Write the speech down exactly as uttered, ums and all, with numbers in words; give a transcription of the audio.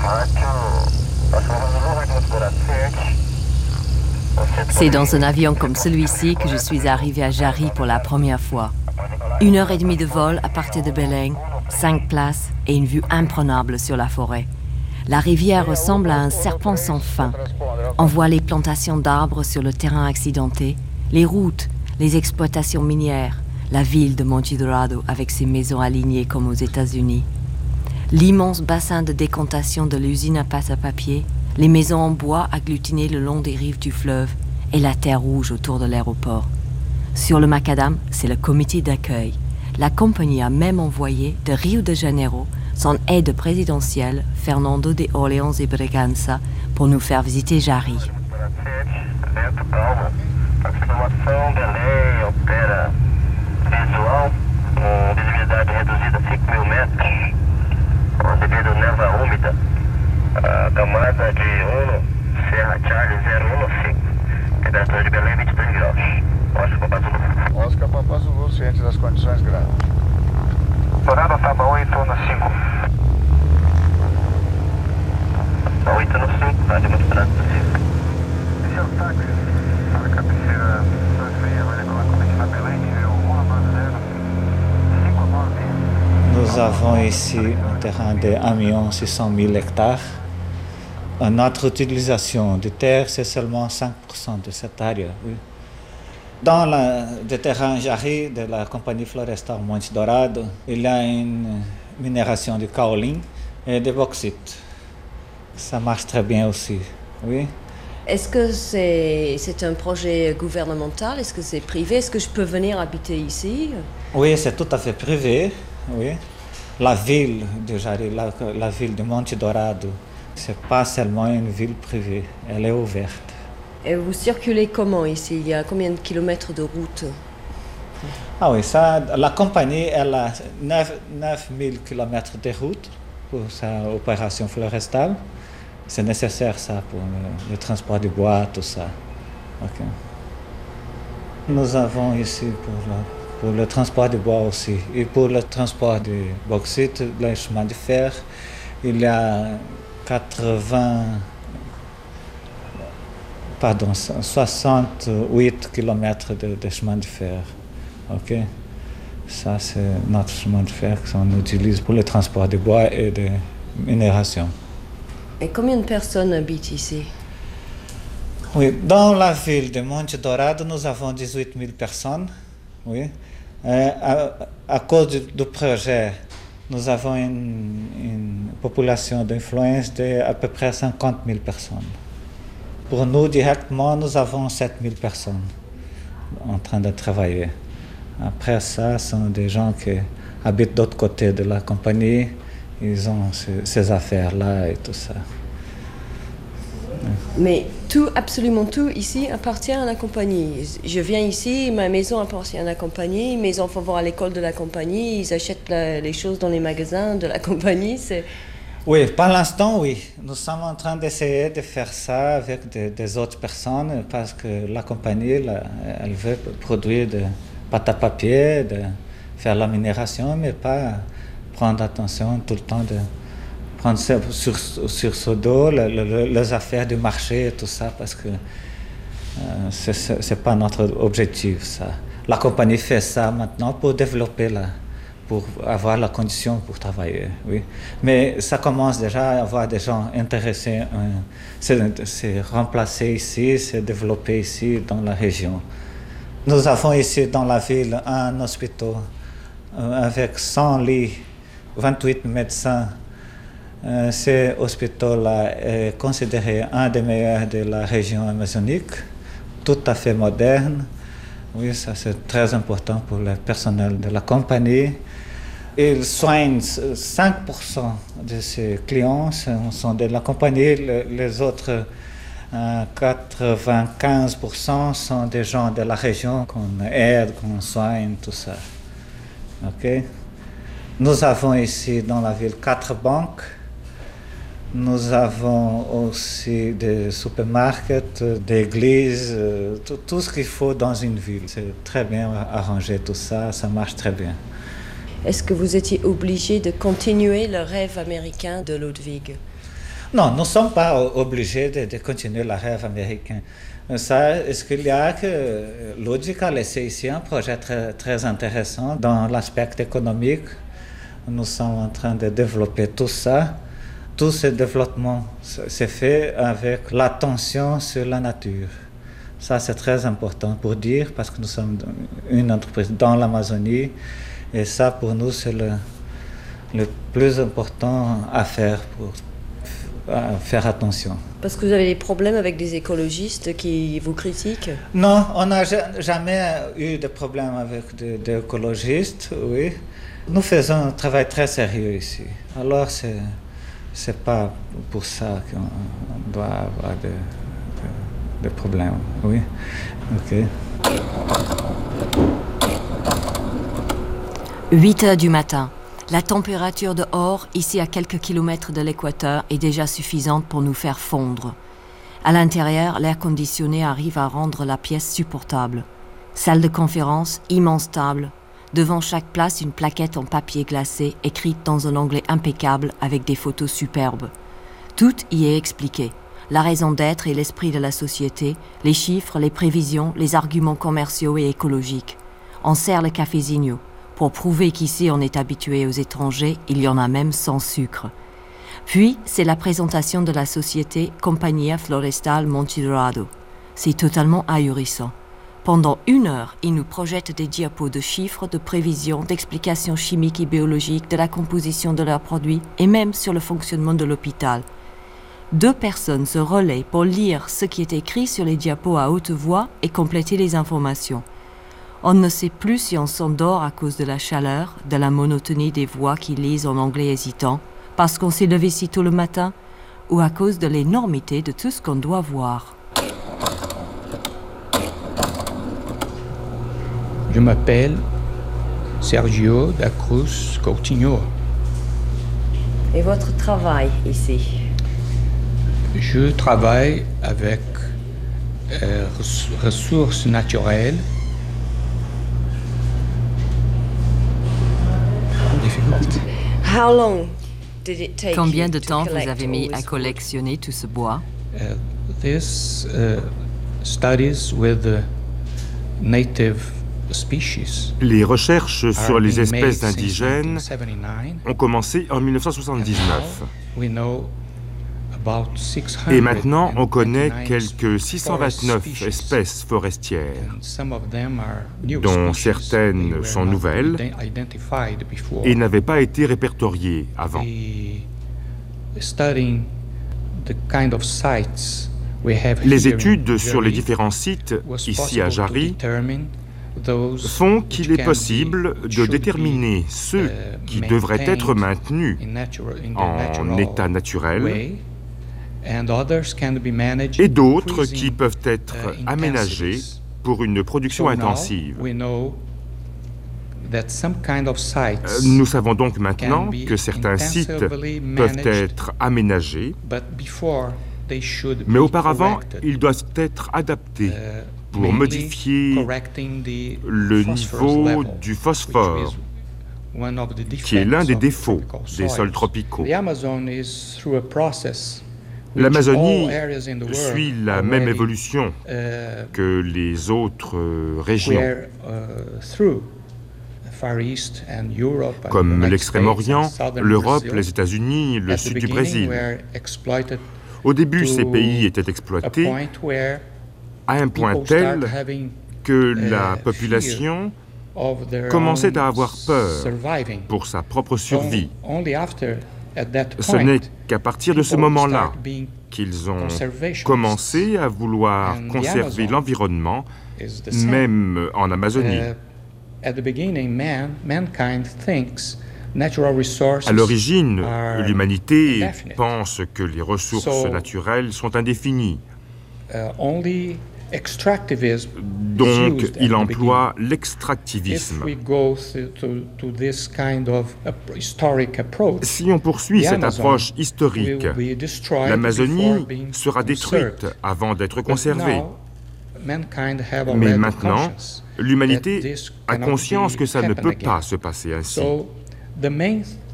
C'est dans un avion comme celui-ci que je suis arrivée à Jari pour la première fois. Une heure et demie de vol à partir de Belém, cinq places et une vue imprenable sur la forêt. La rivière ressemble à un serpent sans fin. On voit les plantations d'arbres sur le terrain accidenté, les routes, les exploitations minières, la ville de Monte Dourado avec ses maisons alignées comme aux États-Unis. L'immense bassin de décantation de l'usine à pâte à papier, les maisons en bois agglutinées le long des rives du fleuve et la terre rouge autour de l'aéroport. Sur le macadam, c'est le comité d'accueil. La compagnie a même envoyé de Rio de Janeiro son aide présidentielle, Fernando de Orleans e Bragança, pour nous faire visiter Jari. Camada de Uno, Serra Charlie zero um cinco, temperatura de Belém vinte e dois graus. Oscar Papa Zulu. Oscar Papa Zulu, ciente das condições graves. Dourado Taba oito no cinco. oito no cinco, rádio muito trânsito cinco. Esse é o táxi, para a cabeceira dois seis, vai decolar com destino a Belém, nível um nove zero, cinco nove. Nous avons ici un terrain d'environ six cent mille hectares. Notre utilisation de terre, c'est seulement cinq pour cent de cette área. Oui. Dans le terrain Jari de la compagnie Florestal Monte Dourado, il y a une minération de kaolin et de bauxite. Ça marche très bien aussi. Oui. Est-ce que c'est, c'est un projet gouvernemental? Est-ce que c'est privé? Est-ce que je peux venir habiter ici? Oui, c'est tout à fait privé. Oui. La ville de Jari, la, la ville de Monte Dourado, c'est pas seulement une ville privée, elle est ouverte. Et vous circulez comment ici? Il y a combien de kilomètres de route? Ah oui, ça, la compagnie elle a neuf mille kilomètres de route pour sa opération florestale. C'est nécessaire ça pour le, le transport du bois, tout ça. Okay. Nous avons ici pour le, pour le transport du bois aussi et pour le transport du bauxite, le chemin de fer, il y a quatre-vingts, pardon, soixante-huit kilomètres de, de chemin de fer. Ok, ça c'est notre chemin de fer qu'on utilise pour le transport de bois et de minération. Et combien de personnes habitent ici? Oui, dans la ville de Monte Dourado, nous avons dix-huit mille personnes. Oui, euh, à, à cause du, du projet, nous avons une, une population d'influence de à peu près cinquante mille personnes. Pour nous, directement, nous avons sept mille personnes en train de travailler. Après ça, ce sont des gens qui habitent de l'autre côté de la compagnie. Ils ont ces, ces affaires-là et tout ça. Mais tout, absolument tout ici appartient à la compagnie. Je viens ici, ma maison appartient à la compagnie, mes enfants vont à l'école de la compagnie, ils achètent la, les choses dans les magasins de la compagnie. C'est... Oui, pour l'instant, oui. Nous sommes en train d'essayer de faire ça avec des, des autres personnes parce que la compagnie, là, elle veut produire de pâte à papier, de faire la minération, mais pas prendre attention tout le temps de prendre sur, sur, sur ce dos le, le, les affaires du marché et tout ça parce que euh, c'est, c'est, c'est pas notre objectif, ça. La compagnie fait ça maintenant pour développer la, pour avoir la condition pour travailler, oui. Mais ça commence déjà à avoir des gens intéressés, euh, c'est, c'est remplacé ici, c'est développé ici dans la région. Nous avons ici dans la ville un hôpital euh, avec cent lits, vingt-huit médecins. Euh, ce hôpital-là est considéré un des meilleurs de la région amazonique, tout à fait moderne. Oui, ça c'est très important pour le personnel de la compagnie. Il soigne cinq pour cent de ses clients sont de la compagnie, les autres euh, quatre-vingt-quinze pour cent sont des gens de la région qu'on aide, qu'on soigne, tout ça. Ok. Nous avons ici dans la ville quatre banques. Nous avons aussi des supermarchés, des églises, tout, tout ce qu'il faut dans une ville. C'est très bien arrangé tout ça, ça marche très bien. Est-ce que vous étiez obligé de continuer le rêve américain de Ludwig? Non, nous ne sommes pas obligés de, de continuer le rêve américain. Ça, est-ce qu'il y a que Ludwig a laissé ici un projet très, très intéressant dans l'aspect économique. Nous sommes en train de développer tout ça. Tout ce développement s'est fait avec l'attention sur la nature. Ça, c'est très important pour dire, parce que nous sommes une entreprise dans l'Amazonie, et ça, pour nous, c'est le, le plus important à faire pour à faire attention. Parce que vous avez des problèmes avec des écologistes qui vous critiquent? Non, on n'a jamais eu de problème avec des, des écologistes, oui. Nous faisons un travail très sérieux ici. Alors, c'est c'est pas pour ça qu'on doit avoir de, de, de problèmes, oui. Ok. huit heures du matin. La température dehors, ici à quelques kilomètres de l'équateur, est déjà suffisante pour nous faire fondre. À l'intérieur, l'air conditionné arrive à rendre la pièce supportable. Salle de conférence, immense table. Devant chaque place, une plaquette en papier glacé, écrite dans un anglais impeccable avec des photos superbes. Tout y est expliqué. La raison d'être et l'esprit de la société, les chiffres, les prévisions, les arguments commerciaux et écologiques. On sert le cafézinho. Pour prouver qu'ici on est habitué aux étrangers, il y en a même sans sucre. Puis, c'est la présentation de la société Compañía Forestal Monte Dourado. C'est totalement ahurissant. Pendant une heure, ils nous projettent des diapos de chiffres, de prévisions, d'explications chimiques et biologiques, de la composition de leurs produits et même sur le fonctionnement de l'hôpital. Deux personnes se relaient pour lire ce qui est écrit sur les diapos à haute voix et compléter les informations. On ne sait plus si on s'endort à cause de la chaleur, de la monotonie des voix qui lisent en anglais hésitant, parce qu'on s'est levé si tôt le matin, ou à cause de l'énormité de tout ce qu'on doit voir. Je m'appelle Sergio da Cruz Coutinho. Et votre travail ici? Je travaille avec euh, ressources naturelles. How long did it take Combien you de to temps vous collect avez all mis à this wood? collectionner tout ce bois? Uh, this uh, studies with the native species. Les recherches sur are les being espèces made since indigènes nineteen seventy-nine. ont commencé en mille neuf cent soixante-dix-neuf. Now we know about six hundred Et maintenant, on connaît twenty-nine quelques six cent vingt-neuf forest species. espèces forestières, And some of them are new dont species. certaines They were sont not nouvelles ident- identified before. et n'avaient pas été répertoriées avant. The studying the kind of sites we have Les here in études sur les Jari différents sites was ici possible à to Jari determine those font which qu'il est can be- possible de should déterminer be, ceux uh, qui devraient être maintained maintenus in natural- in their en natural état naturel way, and others can be managed et d'autres increasing, qui peuvent être uh, aménagés intensities. pour une production So now intensive. we know that some kind of Euh, sites, Nous savons donc maintenant can be que certains sites intensively peuvent managed, être aménagés, but before they should mais be auparavant, corrected, ils doivent être adaptés uh, pour mainly modifier correcting the le phosphorus niveau level, du which phosphore, is one of the qui est l'un defects des of défauts tropical des soils. sols tropicaux. The Amazon is through a process which L'Amazonie all areas in the world suit la même already, évolution uh, que les autres euh, régions, were, uh, through Far East and Europe and comme United l'Extrême-Orient, States and Southern l'Europe, Brazil. les États-Unis, le At the sud du beginning, Brésil. were exploited Au début, to ces pays étaient a exploités point where à un point people tel start having que la uh, population of their commençait own à avoir peur surviving. pour sa propre survie. On- only after, at that Ce point, n'est qu'à partir de ce people moment-là start being qu'ils ont conservationists. commencé à vouloir And the conserver Amazon l'environnement, is the same. même en Amazonie. Uh, at the beginning, man, mankind thinks natural resources À l'origine, are l'humanité indefinite. pense que les ressources So- naturelles sont indéfinies. Uh, only extractivism is Donc, used at il the emploie beginning. If l'extractivisme. we go to, to, to this kind of ap- historic approach, Si on poursuit the cette Amazon approche will historique, be destroyed l'Amazonie before being sera détruite conserved. avant d'être But conservée. now, mankind have Mais already maintenant, conscience l'humanité that this a cannot conscience be que ça ne happen peut again. pas se passer ainsi. So, the main